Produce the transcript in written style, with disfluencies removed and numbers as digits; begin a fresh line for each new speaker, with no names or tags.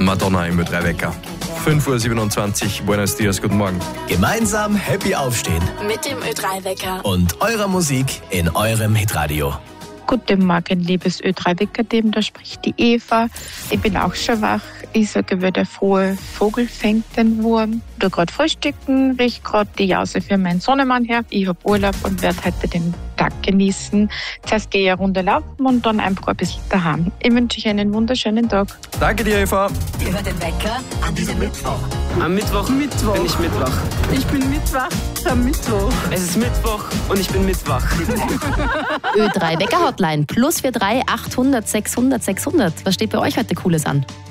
Madonna im Ö3 Wecker. 5.27 Uhr, Buenos Dias, guten Morgen.
Gemeinsam happy aufstehen.
Mit dem Ö3 Wecker.
Und eurer Musik in eurem Hitradio.
Guten Morgen, liebes Ö3-Wecker-Team, da spricht die Eva. Ich bin auch schon wach. Ich sage wieder, der frohe Vogel fängt den Wurm. Ich gerade frühstücken, richte gerade die Jause für meinen Sohnemann her. Ich habe Urlaub und werde heute den Tag genießen. Zuerst gehe ich eine Runde laufen und dann einfach ein bisschen daheim. Ich wünsche euch einen wunderschönen Tag.
Danke dir, Eva.
Ihr hört den Wecker an diesem Mittwoch.
Am Mittwoch bin ich mitwach.
Ich bin mitwach am Mittwoch.
Es ist Mittwoch und ich bin mitwach.
Ö3 Wecker Hotline +43 800 600 600. Was steht bei euch heute Cooles an?